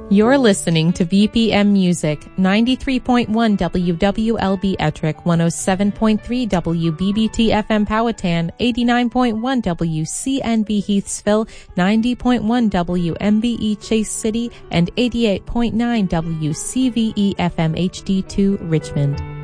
You're listening to VPM Music, 93.1 WWLB Ettrick, 107.3 WBBT FM Powhatan, 89.1 WCNB Heathsville, 90.1 WMBE Chase City, and 88.9 WCVE FM HD2 Richmond.